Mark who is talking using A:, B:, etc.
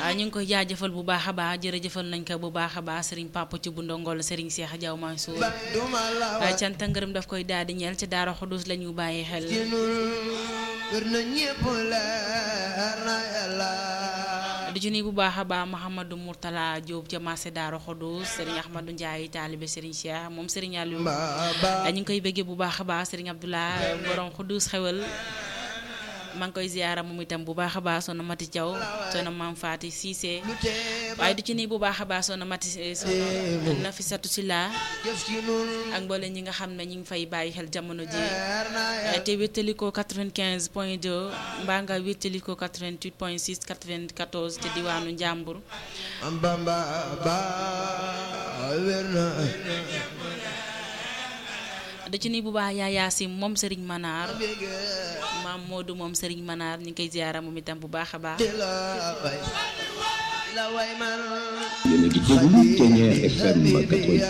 A: ñu ngi koy jaajëfal bu baax a baax jërëjëfal nañ ko bu baax a baax Serigne Papa ci bu ndongol Serigne Cheikh Diaw Mansour cant ngërëm daf koy daal di ñeel ci Daara Xudus la ñu bàyyi xel di ci nuyu bu baax a baax Mouhamadou Mourtala Diop ca marché Daara Xudus Serigne Ahmadou Ndiaye taalibe Serigne Cheikh moom Serigne Aliou ñu ngi koy bëggee bu baax a baax Serigne Abdoulaye borom Xudus xewal maa ngi koy ziyaara moom itam bu baax a baax soxna Mati Thiaw soxna Maam Faati Cissé waaye du ci nii bu baax a baax soxna Mati soxna Nafisatu Silla ak mboolem ñi nga xam ne ñi ngi fay bàyyi xel jamono ji te wéttalikoo 95 point 2 mbaa nga wéttalikoo 88 point 6 94 te diwaanu Njàmbur da ci nii bu baax yaa Yaasim moom Serigne Manar maam Modou moom Serigne Manar ñu ngi koy ziyaara moom itam bu baax a baax
B: yéen a ngi déglu Ténière FM 80